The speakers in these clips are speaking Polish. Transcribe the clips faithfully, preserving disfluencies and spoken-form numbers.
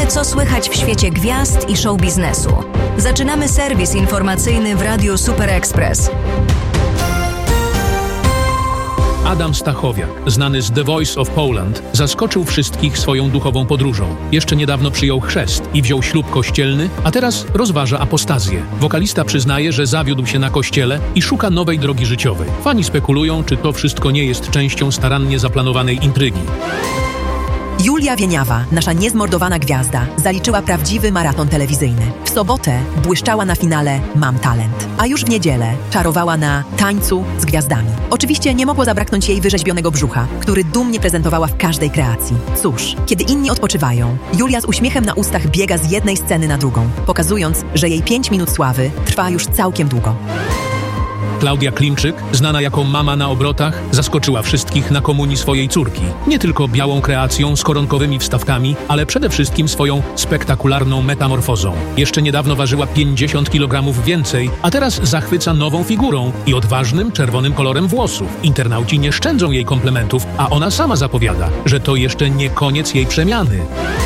Co słychać w świecie gwiazd i show biznesu? Zaczynamy serwis informacyjny w Radiu Super Express. Adam Stachowiak, znany z The Voice of Poland, zaskoczył wszystkich swoją duchową podróżą. Jeszcze niedawno przyjął chrzest i wziął ślub kościelny, a teraz rozważa apostazję. Wokalista przyznaje, że zawiódł się na kościele i szuka nowej drogi życiowej. Fani spekulują, czy to wszystko nie jest częścią starannie zaplanowanej intrygi. Julia Wieniawa, nasza niezmordowana gwiazda, zaliczyła prawdziwy maraton telewizyjny. W sobotę błyszczała na finale Mam Talent, a już w niedzielę czarowała na Tańcu z Gwiazdami. Oczywiście nie mogło zabraknąć jej wyrzeźbionego brzucha, który dumnie prezentowała w każdej kreacji. Cóż, kiedy inni odpoczywają, Julia z uśmiechem na ustach biega z jednej sceny na drugą, pokazując, że jej pięć minut sławy trwa już całkiem długo. Klaudia Klimczyk, znana jako mama na obrotach, zaskoczyła wszystkich na komunii swojej córki. Nie tylko białą kreacją z koronkowymi wstawkami, ale przede wszystkim swoją spektakularną metamorfozą. Jeszcze niedawno ważyła pięćdziesiąt kilogramów więcej, a teraz zachwyca nową figurą i odważnym, czerwonym kolorem włosów. Internauci nie szczędzą jej komplementów, a ona sama zapowiada, że to jeszcze nie koniec jej przemiany.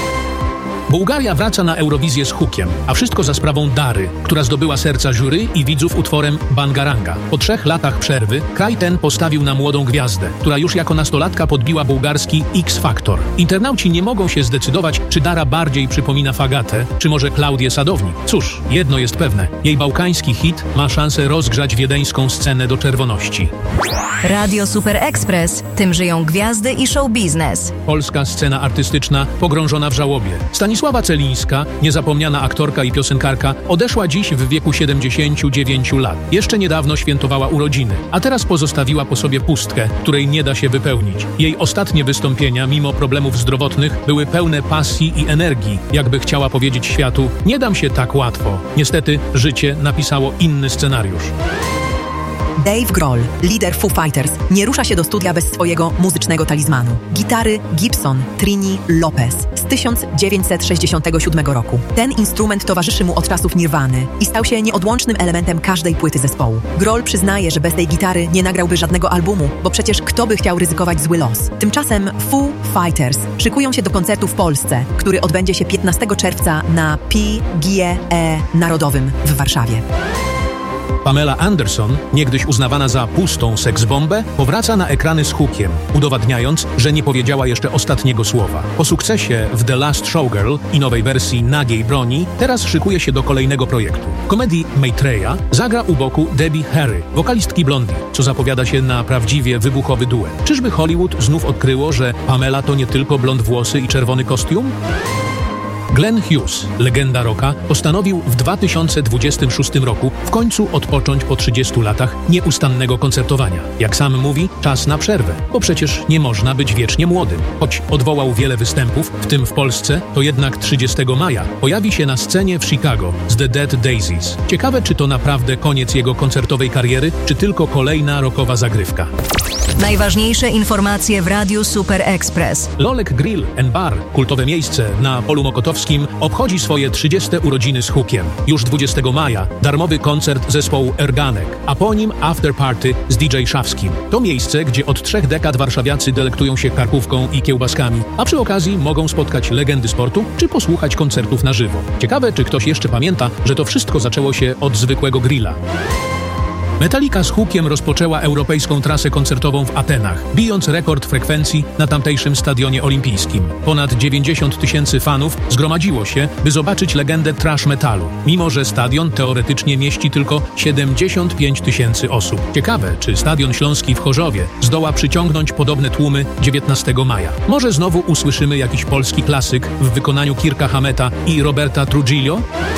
Bułgaria wraca na Eurowizję z hukiem, a wszystko za sprawą Dary, która zdobyła serca jury i widzów utworem Bangaranga. Po trzech latach przerwy kraj ten postawił na młodą gwiazdę, która już jako nastolatka podbiła bułgarski X Factor. Internauci nie mogą się zdecydować, czy Dara bardziej przypomina Fagatę, czy może Klaudię Sadownik. Cóż, jedno jest pewne, jej bałkański hit ma szansę rozgrzać wiedeńską scenę do czerwoności. Radio Super Express, tym żyją gwiazdy i show biznes. Polska scena artystyczna pogrążona w żałobie. Stanisława Celińska, niezapomniana aktorka i piosenkarka, odeszła dziś w wieku siedemdziesięciu dziewięciu lat. Jeszcze niedawno świętowała urodziny, a teraz pozostawiła po sobie pustkę, której nie da się wypełnić. Jej ostatnie wystąpienia, mimo problemów zdrowotnych, były pełne pasji i energii, jakby chciała powiedzieć światu: nie dam się tak łatwo. Niestety, życie napisało inny scenariusz. Dave Grohl, lider Foo Fighters, nie rusza się do studia bez swojego muzycznego talizmanu. Gitary Gibson Trini Lopez z tysiąc dziewięćset sześćdziesiątego siódmego roku. Ten instrument towarzyszy mu od czasów Nirwany i stał się nieodłącznym elementem każdej płyty zespołu. Grohl przyznaje, że bez tej gitary nie nagrałby żadnego albumu, bo przecież kto by chciał ryzykować zły los. Tymczasem Foo Fighters szykują się do koncertu w Polsce, który odbędzie się piętnastego czerwca na P G E Narodowym w Warszawie. Pamela Anderson, niegdyś uznawana za pustą seksbombę, powraca na ekrany z hookiem, udowadniając, że nie powiedziała jeszcze ostatniego słowa. Po sukcesie w The Last Showgirl i nowej wersji Nagiej broni, teraz szykuje się do kolejnego projektu. W komedii Maitreya zagra u boku Debbie Harry, wokalistki Blondie, co zapowiada się na prawdziwie wybuchowy duet. Czyżby Hollywood znów odkryło, że Pamela to nie tylko blond włosy i czerwony kostium? Glenn Hughes, legenda rocka, postanowił w dwa tysiące dwudziestym szóstym roku w końcu odpocząć po trzydziestu latach nieustannego koncertowania. Jak sam mówi, czas na przerwę, bo przecież nie można być wiecznie młodym. Choć odwołał wiele występów, w tym w Polsce, to jednak trzydziestego maja pojawi się na scenie w Chicago z The Dead Daisies. Ciekawe, czy to naprawdę koniec jego koncertowej kariery, czy tylko kolejna rockowa zagrywka. Najważniejsze informacje w Radiu Super Express. Lolek Grill and Bar, kultowe miejsce na Polu Mokotowskim, obchodzi swoje trzydzieste urodziny z hookiem. Już dwudziestego maja darmowy koncert zespołu Erganek, a po nim afterparty z D J Szafskim. To miejsce, gdzie od trzech dekad warszawiacy delektują się karkówką i kiełbaskami, a przy okazji mogą spotkać legendy sportu czy posłuchać koncertów na żywo. Ciekawe, czy ktoś jeszcze pamięta, że to wszystko zaczęło się od zwykłego grilla. Metallica z hookiem rozpoczęła europejską trasę koncertową w Atenach, bijąc rekord frekwencji na tamtejszym stadionie olimpijskim. Ponad dziewięćdziesiąt tysięcy fanów zgromadziło się, by zobaczyć legendę thrash metalu, mimo że stadion teoretycznie mieści tylko siedemdziesiąt pięć tysięcy osób. Ciekawe, czy Stadion Śląski w Chorzowie zdoła przyciągnąć podobne tłumy dziewiętnastego maja. Może znowu usłyszymy jakiś polski klasyk w wykonaniu Kirka Hameta i Roberta Trujillo?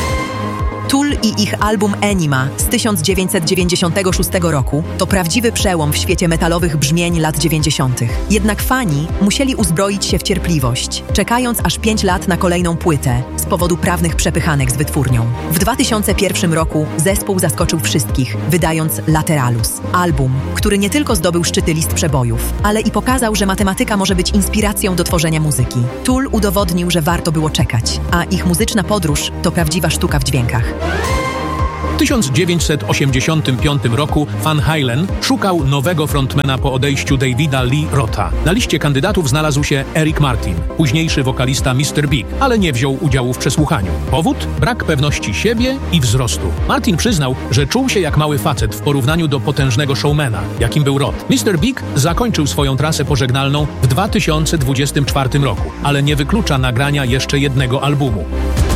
Tool i ich album Enima z tysiąc dziewięćset dziewięćdziesiątego szóstego roku to prawdziwy przełom w świecie metalowych brzmień lat dziewięćdziesiątych. Jednak fani musieli uzbroić się w cierpliwość, czekając aż pięć lat na kolejną płytę z powodu prawnych przepychanek z wytwórnią. W dwa tysiące pierwszym roku zespół zaskoczył wszystkich, wydając Lateralus, album, który nie tylko zdobył szczyty list przebojów, ale i pokazał, że matematyka może być inspiracją do tworzenia muzyki. Tool udowodnił, że warto było czekać, a ich muzyczna podróż to prawdziwa sztuka w dźwiękach. W tysiąc dziewięćset osiemdziesiątym piątym roku Van Halen szukał nowego frontmana po odejściu Davida Lee Rotha. Na liście kandydatów znalazł się Eric Martin, późniejszy wokalista mister Big, ale nie wziął udziału w przesłuchaniu. Powód? Brak pewności siebie i wzrostu. Martin przyznał, że czuł się jak mały facet w porównaniu do potężnego showmana, jakim był Roth. mister Big zakończył swoją trasę pożegnalną w dwa tysiące dwudziestym czwartym roku, ale nie wyklucza nagrania jeszcze jednego albumu.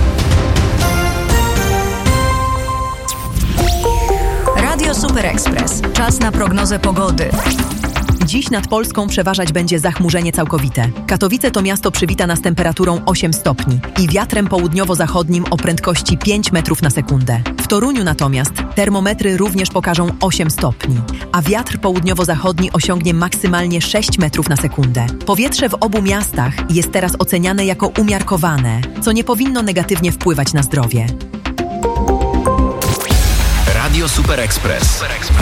Radio Super Express. Czas na prognozę pogody. Dziś nad Polską przeważać będzie zachmurzenie całkowite. Katowice to miasto przywita nas temperaturą osiem stopni i wiatrem południowo-zachodnim o prędkości pięć metrów na sekundę. W Toruniu natomiast termometry również pokażą osiem stopni, a wiatr południowo-zachodni osiągnie maksymalnie sześć metrów na sekundę. Powietrze w obu miastach jest teraz oceniane jako umiarkowane, co nie powinno negatywnie wpływać na zdrowie. Radio Super Express.